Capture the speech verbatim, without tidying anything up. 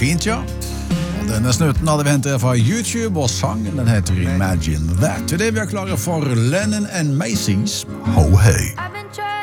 fint, ja. Og denne snutten hadde vi hentet fra YouTube, og sangen den heter Imagine That. Til det vi er klare for Lennon and Macy's Ho Hey.